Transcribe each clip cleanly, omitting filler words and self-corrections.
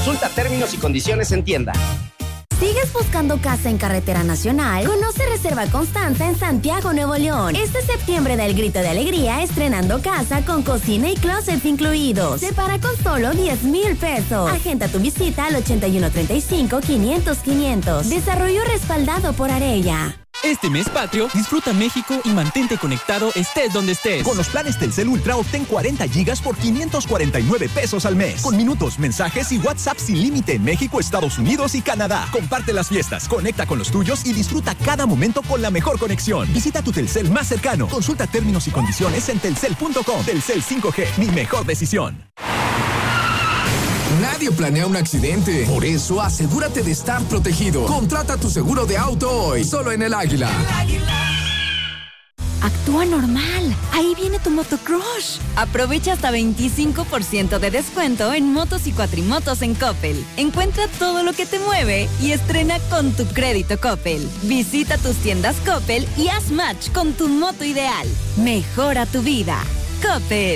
Consulta términos y condiciones en tienda. ¿Sigues buscando casa en Carretera Nacional? Conoce Reserva Constanza en Santiago, Nuevo León. Este septiembre da el grito de alegría estrenando casa con cocina y closet incluidos. Separa con solo 10,000 pesos. Agenda tu visita al 8135-500-500. Desarrollo respaldado por Arella. Este mes patrio, disfruta México y mantente conectado estés donde estés. Con los planes Telcel Ultra obtén 40 gigas por 549 pesos al mes. Con minutos, mensajes y WhatsApp sin límite en México, Estados Unidos y Canadá. Comparte las fiestas, conecta con los tuyos y disfruta cada momento con la mejor conexión. Visita tu Telcel más cercano. Consulta términos y condiciones en telcel.com. Telcel 5G, mi mejor decisión. Nadie planea un accidente. Por eso, asegúrate de estar protegido. Contrata tu seguro de auto hoy, solo en El Águila. Actúa normal. Ahí viene tu motocrush. Aprovecha hasta 25% de descuento en motos y cuatrimotos en Coppel. Encuentra todo lo que te mueve y estrena con tu crédito Coppel. Visita tus tiendas Coppel y haz match con tu moto ideal. Mejora tu vida. Coppel.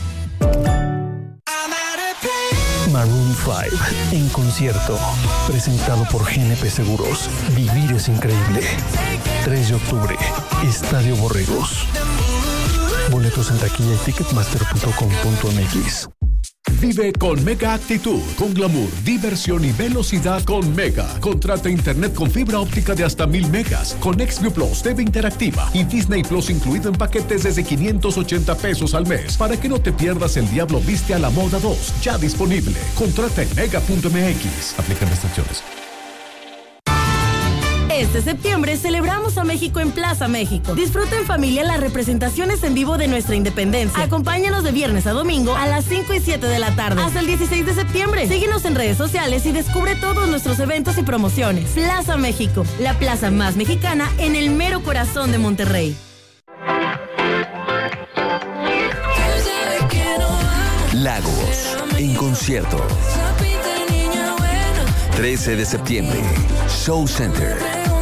Maroon 5 en concierto, presentado por GNP Seguros. Vivir es increíble. 3 de octubre, Estadio Borregos. Boletos en taquilla y ticketmaster.com.mx. Vive con Mega Actitud, con glamour, diversión y velocidad con Mega. Contrata internet con fibra óptica de hasta 1000 megas, con XView Plus, TV interactiva y Disney Plus incluido en paquetes desde 580 pesos al mes, para que no te pierdas El Diablo Viste a la Moda 2, ya disponible. Contrata en mega.mx. Aplican restricciones. Este septiembre celebramos a México en Plaza México. Disfruta en familia las representaciones en vivo de nuestra independencia. Acompáñanos de viernes a domingo a las 5 y 7 de la tarde. Hasta el 16 de septiembre. Síguenos en redes sociales y descubre todos nuestros eventos y promociones. Plaza México, la plaza más mexicana en el mero corazón de Monterrey. Lagos, en concierto. 13 de septiembre, Show Center.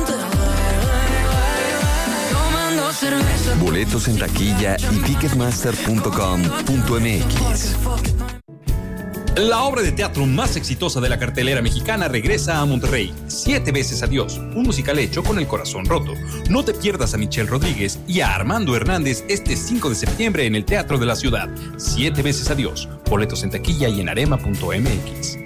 Boletos en taquilla y ticketmaster.com.mx. La obra de teatro más exitosa de la cartelera mexicana regresa a Monterrey. 7 veces adiós, un musical hecho con el corazón roto. No te pierdas a Michelle Rodríguez y a Armando Hernández este 5 de septiembre en el Teatro de la Ciudad. 7 veces adiós. Boletos en taquilla y en arema.mx.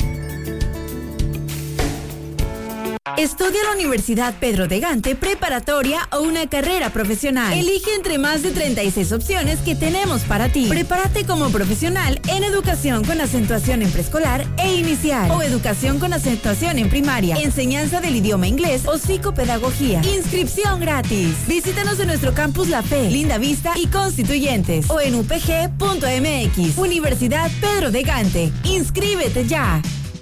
Estudia en la Universidad Pedro de Gante, preparatoria o una carrera profesional. Elige entre más de 36 opciones que tenemos para ti. Prepárate como profesional en educación con acentuación en preescolar e inicial, o educación con acentuación en primaria, enseñanza del idioma inglés o psicopedagogía. Inscripción gratis. Visítanos en nuestro campus La Fe, Linda Vista y Constituyentes, o en upg.mx. Universidad Pedro de Gante. Inscríbete ya.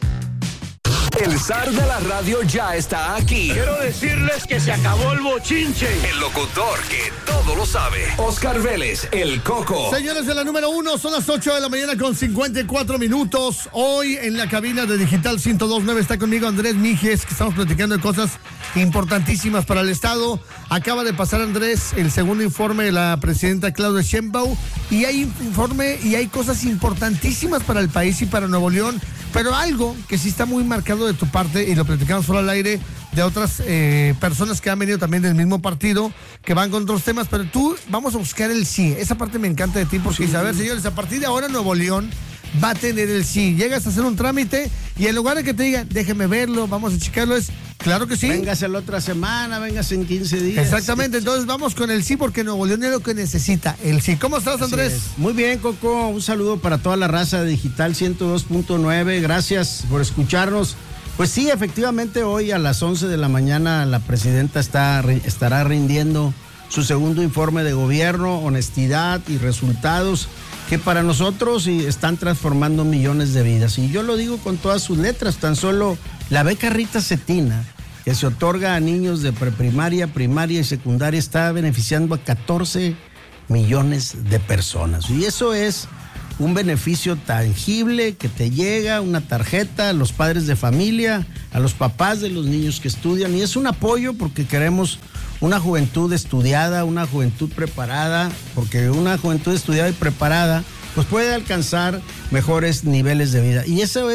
El zar de la radio ya está aquí. Quiero decirles que se acabó el bochinche. El locutor que todo lo sabe. Oscar Vélez, el Coco. Señores de la número 1, son las 8 de la mañana con 54 minutos. Hoy en la cabina de Digital 102.9 está conmigo Andrés Mijes, que estamos platicando de cosas importantísimas para el Estado. Acaba de pasar, Andrés, el segundo informe de la presidenta Claudia Sheinbaum, y hay informe y hay cosas importantísimas para el país y para Nuevo León. Pero algo que sí está muy marcado de tu parte, y lo platicamos fuera al aire, de otras personas que han venido también del mismo partido, que van con otros temas, pero tú, vamos a buscar el sí. Esa parte me encanta de ti, porque dice, a ver, señores, a partir de ahora Nuevo León va a tener el sí. Llegas a hacer un trámite y en lugar de que te digan, déjeme verlo, vamos a checarlo, es claro que sí. Véngase la otra semana, véngase en 15 días. Exactamente, entonces vamos con el sí, porque Nuevo León es lo que necesita, el sí. ¿Cómo estás, Andrés? Muy bien, Coco, un saludo para toda la raza de Digital 102.9, gracias por escucharnos. Pues sí, efectivamente, hoy a las 11 de la mañana la presidenta estará rindiendo su segundo informe de gobierno, honestidad y resultados que para nosotros están transformando millones de vidas. Y yo lo digo con todas sus letras, tan solo la beca Rita Cetina, que se otorga a niños de preprimaria, primaria y secundaria, está beneficiando a 14 millones de personas. Y eso es un beneficio tangible que te llega, una tarjeta a los padres de familia, a los papás de los niños que estudian, y es un apoyo porque queremos una juventud estudiada, una juventud preparada, porque una juventud estudiada y preparada pues puede alcanzar mejores niveles de vida. Y eso es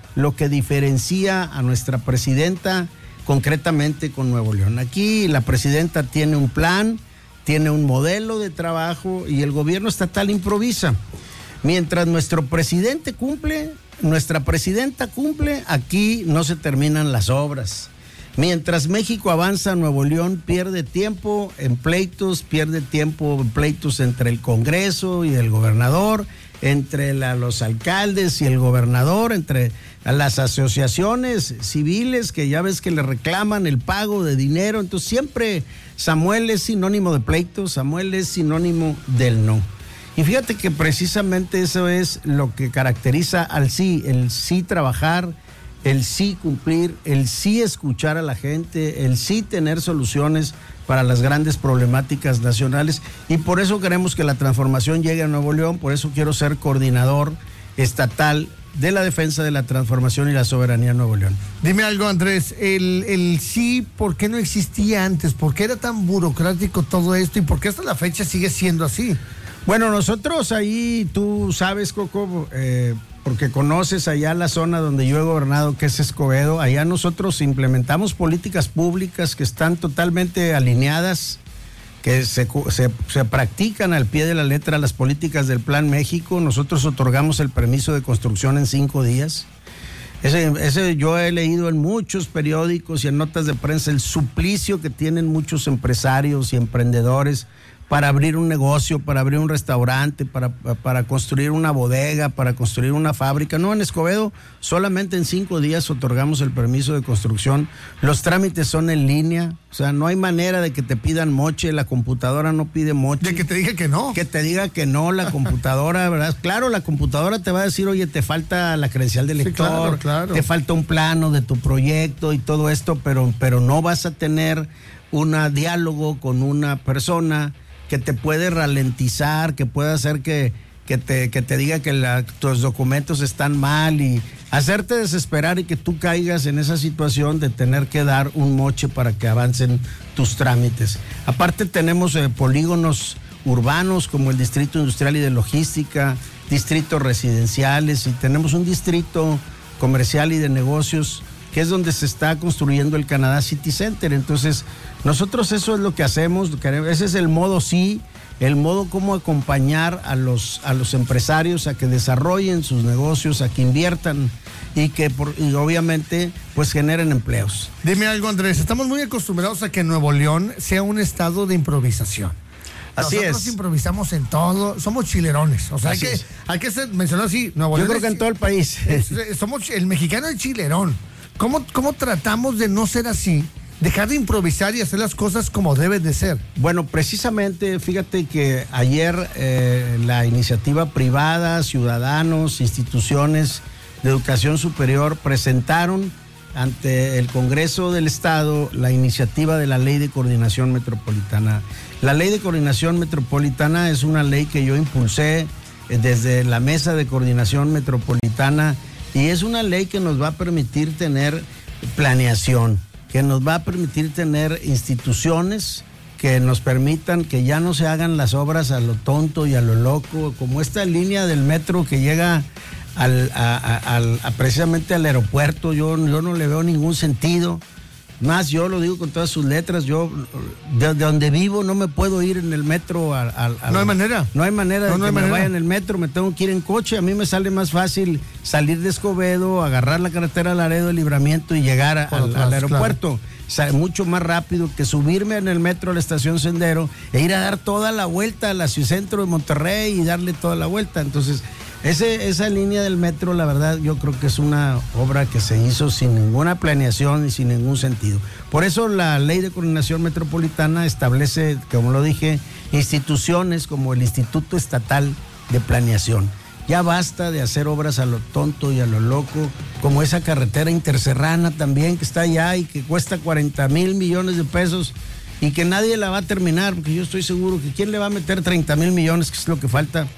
lo que diferencia a nuestra presidenta concretamente con Nuevo León. Aquí la presidenta tiene un plan, tiene un modelo de trabajo y el gobierno estatal improvisa. Mientras nuestro presidente cumple, nuestra presidenta cumple, aquí no se terminan las obras. Mientras México avanza, Nuevo León pierde tiempo en pleitos, entre el Congreso y el gobernador, entre los alcaldes y el gobernador, entre las asociaciones civiles que ya ves que le reclaman el pago de dinero. Entonces siempre Samuel es sinónimo de pleito, Samuel es sinónimo del no. Y fíjate que precisamente eso es lo que caracteriza al sí, el sí trabajar, el sí cumplir, el sí escuchar a la gente, el sí tener soluciones para las grandes problemáticas nacionales. Y por eso queremos que la transformación llegue a Nuevo León, por eso quiero ser coordinador estatal de la defensa de la transformación y la soberanía en Nuevo León. Dime algo, Andrés, el sí, ¿por qué no existía antes? ¿Por qué era tan burocrático todo esto? ¿Y por qué hasta la fecha sigue siendo así? Bueno, nosotros ahí, tú sabes, Coco, porque conoces allá la zona donde yo he gobernado, que es Escobedo, allá nosotros implementamos políticas públicas que están totalmente alineadas, que se practican al pie de la letra las políticas del Plan México. Nosotros otorgamos el permiso de construcción en 5 días. Ese yo he leído en muchos periódicos y en notas de prensa el suplicio que tienen muchos empresarios y emprendedores para abrir un negocio, para abrir un restaurante, para construir una bodega, para construir una fábrica. No, en Escobedo solamente en 5 días otorgamos el permiso de construcción. Los trámites son en línea, o sea, no hay manera de que te pidan moche, la computadora no pide moche. De que te diga que no. Que te diga que no, la computadora, ¿verdad? Claro, la computadora te va a decir, oye, te falta la credencial de lector, sí, claro. Te falta un plano de tu proyecto y todo esto, pero no vas a tener un diálogo con una persona que te puede ralentizar, que puede hacer que te diga que tus documentos están mal y hacerte desesperar y que tú caigas en esa situación de tener que dar un moche para que avancen tus trámites. Aparte tenemos polígonos urbanos como el Distrito Industrial y de Logística, distritos residenciales y tenemos un distrito comercial y de negocios que es donde se está construyendo el Canadá City Center. Entonces, nosotros eso es lo que hacemos, ese es el modo sí, el modo cómo acompañar a los empresarios a que desarrollen sus negocios, a que inviertan y que y obviamente pues generen empleos. Dime algo, Andrés, estamos muy acostumbrados a que Nuevo León sea un estado de improvisación. Nosotros improvisamos en todo, somos chilerones, o sea, hay que mencionar así, Nuevo León. Yo creo que en todo el país. Somos el mexicano el chilerón. ¿Cómo tratamos de no ser así? Dejar de improvisar y hacer las cosas como deben de ser. Bueno, precisamente, fíjate que ayer la iniciativa privada, ciudadanos, instituciones de educación superior presentaron ante el Congreso del Estado la iniciativa de la Ley de Coordinación Metropolitana. La Ley de Coordinación Metropolitana es una ley que yo impulsé desde la Mesa de Coordinación Metropolitana y es una ley que nos va a permitir tener planeación, que nos va a permitir tener instituciones que nos permitan que ya no se hagan las obras a lo tonto y a lo loco, como esta línea del metro que llega precisamente al aeropuerto. Yo no le veo ningún sentido. Más, yo lo digo con todas sus letras, yo de donde vivo no me puedo ir en el metro. No hay manera. No hay manera de que me vaya en el metro, me tengo que ir en coche. A mí me sale más fácil salir de Escobedo, agarrar la carretera Laredo, Libramiento y llegar al aeropuerto. Claro. Mucho más rápido que subirme en el metro a la estación Sendero e ir a dar toda la vuelta a la centro de Monterrey y darle toda la vuelta. Entonces, esa línea del metro, la verdad, yo creo que es una obra que se hizo sin ninguna planeación y sin ningún sentido. Por eso la Ley de Coordinación Metropolitana establece, como lo dije, instituciones como el Instituto Estatal de Planeación. Ya basta de hacer obras a lo tonto y a lo loco, como esa carretera interserrana también que está allá y que cuesta 40,000 millones de pesos y que nadie la va a terminar, porque yo estoy seguro que ¿quién le va a meter 30,000 millones, que es lo que falta?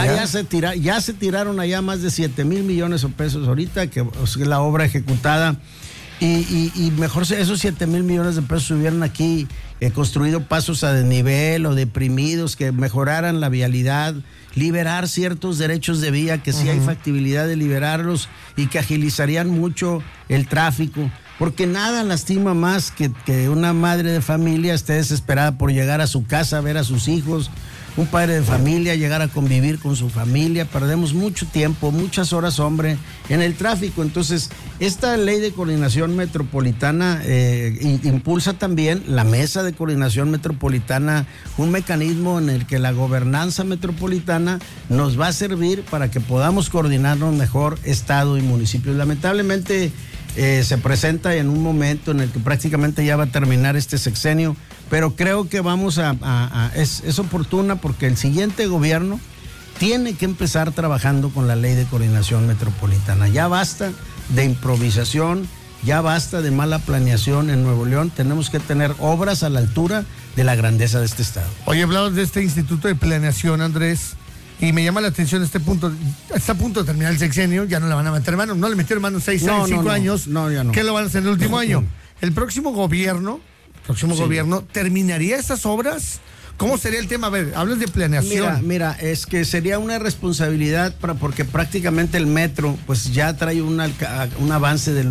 Ya se tiraron allá más de 7,000 millones de pesos ahorita, que es la obra ejecutada. y mejor esos 7,000 millones de pesos hubieran aquí construido pasos a desnivel o deprimidos que mejoraran la vialidad, liberar ciertos derechos de vía que sí hay factibilidad de liberarlos y que agilizarían mucho el tráfico, porque nada lastima más que una madre de familia esté desesperada por llegar a su casa a ver a sus hijos, un padre de familia llegar a convivir con su familia. Perdemos mucho tiempo, muchas horas, hombre, en el tráfico. Entonces, esta ley de coordinación metropolitana impulsa también la mesa de coordinación metropolitana, un mecanismo en el que la gobernanza metropolitana nos va a servir para que podamos coordinarnos mejor Estado y municipios. Lamentablemente, se presenta en un momento en el que prácticamente ya va a terminar este sexenio, pero creo que es oportuna porque el siguiente gobierno tiene que empezar trabajando con la ley de coordinación metropolitana. Ya basta de improvisación, ya basta de mala planeación en Nuevo León. Tenemos que tener obras a la altura de la grandeza de este estado. Oye, hablamos de este Instituto de Planeación, Andrés, y me llama la atención este punto. Está a punto de terminar el sexenio, ya no le van a meter mano, no le metieron mano 5 años. No, ya no. ¿Qué lo van a hacer en el último año? El próximo gobierno terminaría esas obras. ¿Cómo sería el tema? A ver, hablas de planeación. Mira, es que sería una responsabilidad porque prácticamente el metro pues ya trae un avance del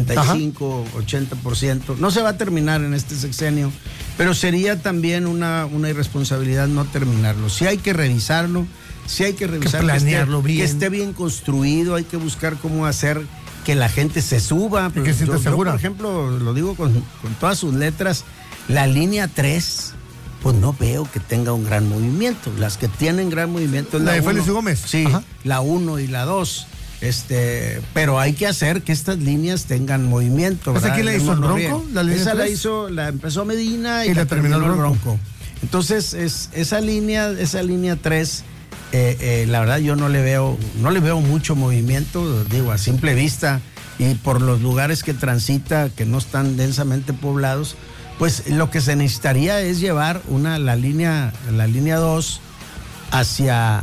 75-80%. No se va a terminar en este sexenio, pero sería también una irresponsabilidad no terminarlo. Sí hay que revisarlo, planearlo bien, que esté bien construido, hay que buscar cómo hacer que la gente se suba. Que se sienta segura. Por ejemplo, lo digo con todas sus letras, la línea 3... pues no veo que tenga un gran movimiento. Las que tienen gran movimiento es la de Félix Gómez. Sí, la 1 y la 2. Pero hay que hacer que estas líneas tengan movimiento. ¿Esa quién la hizo, el Bronco? La empezó Medina y la terminó el Bronco. Entonces, esa línea 3, la verdad yo no le veo mucho movimiento, digo, a simple vista, y por los lugares que transita, que no están densamente poblados. Pues lo que se necesitaría es llevar la línea 2 hacia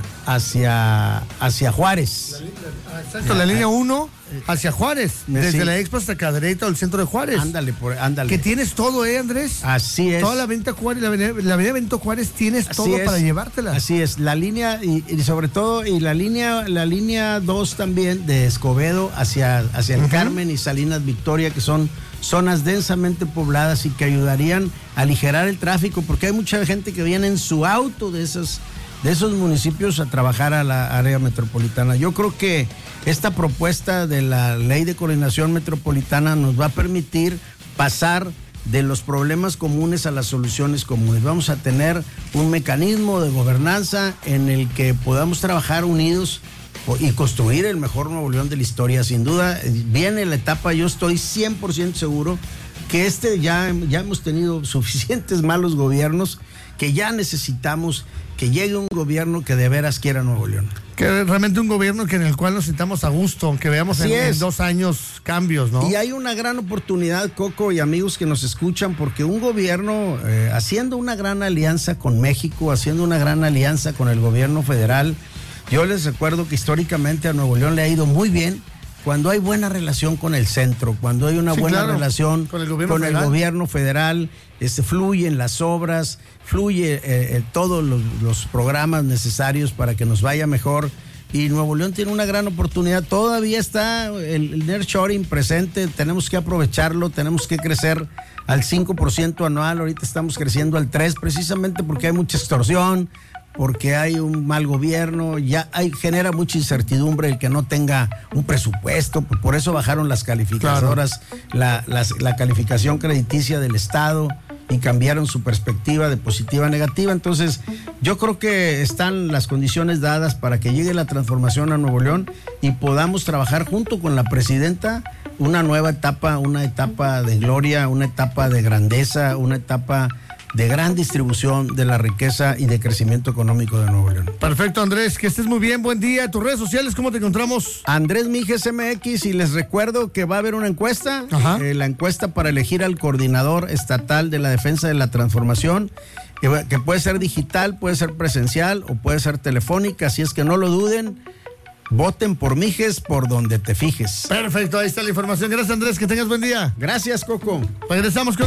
Juárez. Exacto, la línea 1 hacia Juárez, desde la Expo hasta Cadereyta o el centro de Juárez. Ándale. Que tienes todo, Andrés. Así es. Toda la avenida Juárez, la avenida Benito Juárez, tienes todo para llevártela. Así es, la línea y sobre todo, y la línea 2 también de Escobedo hacia el Carmen y Salinas Victoria, que son zonas densamente pobladas y que ayudarían a aligerar el tráfico, porque hay mucha gente que viene en su auto de esos municipios a trabajar a la área metropolitana. Yo creo que esta propuesta de la ley de coordinación metropolitana nos va a permitir pasar de los problemas comunes a las soluciones comunes. Vamos a tener un mecanismo de gobernanza en el que podamos trabajar unidos y construir el mejor Nuevo León de la historia. Sin duda, viene la etapa, yo estoy 100% seguro que ya hemos tenido suficientes malos gobiernos, que ya necesitamos que llegue un gobierno que de veras quiera Nuevo León. Que realmente un gobierno en el cual nos sintamos a gusto, que veamos en 2 años cambios, ¿no? Y hay una gran oportunidad, Coco y amigos que nos escuchan, porque un gobierno haciendo una gran alianza con México, haciendo una gran alianza con el gobierno federal. Yo les recuerdo que históricamente a Nuevo León le ha ido muy bien cuando hay buena relación con el centro, cuando hay una buena relación con el gobierno federal, fluyen las obras, fluye todos los programas necesarios para que nos vaya mejor. Y Nuevo León tiene una gran oportunidad. Todavía está el nearshoring presente, tenemos que aprovecharlo, tenemos que crecer al 5% anual. Ahorita estamos creciendo al 3%, precisamente porque hay mucha extorsión, porque hay un mal gobierno, genera mucha incertidumbre el que no tenga un presupuesto. Por eso bajaron las calificadoras, la calificación crediticia del Estado, y cambiaron su perspectiva de positiva a negativa. Entonces, yo creo que están las condiciones dadas para que llegue la transformación a Nuevo León y podamos trabajar junto con la presidenta una nueva etapa, una etapa de gloria, una etapa de grandeza, una etapa de gran distribución de la riqueza y de crecimiento económico de Nuevo León. Perfecto, Andrés, que estés muy bien, buen día. ¿Tus redes sociales cómo te encontramos? Andrés Mijes MX, y les recuerdo que va a haber una encuesta, la encuesta para elegir al coordinador estatal de la defensa de la transformación, que puede ser digital, puede ser presencial o puede ser telefónica, así es que no lo duden. Voten por Mijes por donde te fijes. Perfecto, ahí está la información. Gracias, Andrés, que tengas buen día. Gracias, Coco. Regresamos con